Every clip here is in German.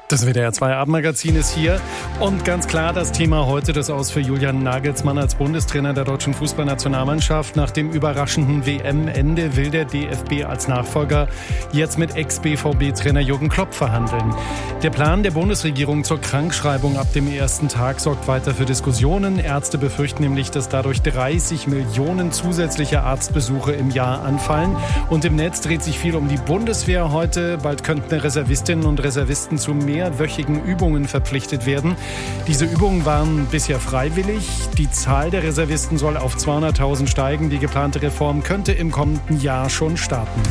Das WDR 2 Abendmagazin ist hier und ganz klar das Thema heute, das Aus für Julian Nagelsmann als Bundestrainer der deutschen Fußballnationalmannschaft. Nach dem überraschenden WM-Ende will der DFB als Nachfolger jetzt mit Ex-BVB-Trainer Jürgen Klopp verhandeln. Der Plan der Bundesregierung zur Krankschreibung ab dem ersten Tag sorgt weiter für Diskussionen. Ärzte befürchten nämlich, dass dadurch 30 Millionen zusätzliche Arztbesuche im Jahr anfallen. Und im Netz dreht sich viel um die Bundeswehr heute. Bald könnten Reservistinnen und Reservisten zu mehrwöchigen Übungen verpflichtet werden. Diese Übungen waren bisher freiwillig. Die Zahl der Reservisten soll auf 200.000 steigen. Die geplante Reform könnte im kommenden Jahr schon starten.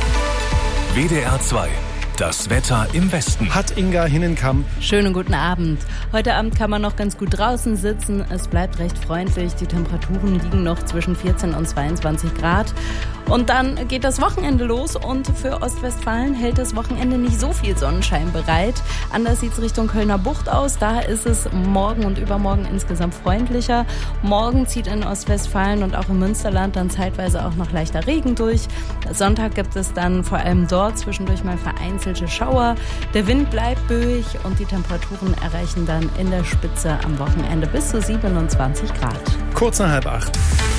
WDR 2. Das Wetter im Westen. Hat Inga Hinnenkamp. Schönen guten Abend. Heute Abend kann man noch ganz gut draußen sitzen. Es bleibt recht freundlich. Die Temperaturen liegen noch zwischen 14 und 22 Grad. Und dann geht das Wochenende los und für Ostwestfalen hält das Wochenende nicht so viel Sonnenschein bereit. Anders sieht es Richtung Kölner Bucht aus. Da ist es morgen und übermorgen insgesamt freundlicher. Morgen zieht in Ostwestfalen und auch im Münsterland dann zeitweise auch noch leichter Regen durch. Sonntag gibt es dann vor allem dort zwischendurch mal vereinzelte Schauer. Der Wind bleibt böig und die Temperaturen erreichen dann in der Spitze am Wochenende bis zu 27 Grad. Kurz nach 7:30.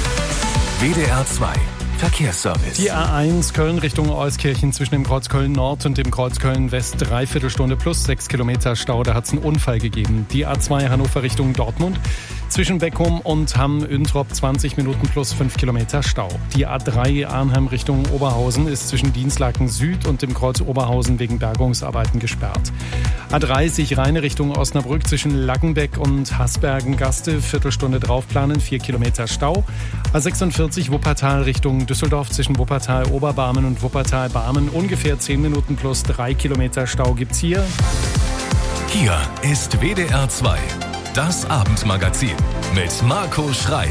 WDR 2. Verkehrsservice. Die A1 Köln Richtung Euskirchen zwischen dem Kreuz Köln Nord und dem Kreuz Köln West 3/4 Stunde plus 6 Kilometer Stau. Da hat es einen Unfall gegeben. Die A2 Hannover Richtung Dortmund zwischen Beckum und Hamm-Üntrop 20 Minuten plus 5 Kilometer Stau. Die A3 Arnhem Richtung Oberhausen ist zwischen Dienstlaken Süd und dem Kreuz Oberhausen wegen Bergungsarbeiten gesperrt. A30 Rheine Richtung Osnabrück zwischen Laggenbeck und Hasbergen-Gaste Viertelstunde draufplanen, 4 Kilometer Stau. A46 Wuppertal Richtung Düsseldorf zwischen Wuppertal-Oberbarmen und Wuppertal-Barmen ungefähr 10 Minuten plus 3 Kilometer Stau gibt's hier. Hier ist WDR 2. Das Abendmagazin mit Marco Schreil.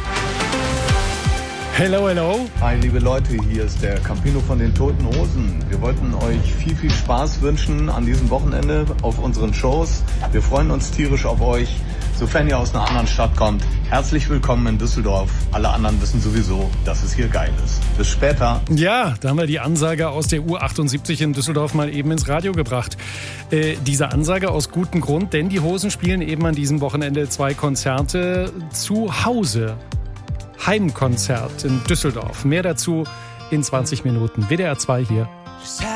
Hello, hello. Hi, liebe Leute, hier ist der Campino von den Toten Hosen. Wir wollten euch viel Spaß wünschen an diesem Wochenende auf unseren Shows. Wir freuen uns tierisch auf euch. Sofern ihr aus einer anderen Stadt kommt, herzlich willkommen in Düsseldorf. Alle anderen wissen sowieso, dass es hier geil ist. Bis später. Ja, da haben wir die Ansage aus der U78 in Düsseldorf mal eben ins Radio gebracht. Diese Ansage aus gutem Grund, denn die Hosen spielen eben an diesem Wochenende 2 Konzerte zu Hause. Heimkonzert in Düsseldorf. Mehr dazu in 20 Minuten. WDR 2 hier.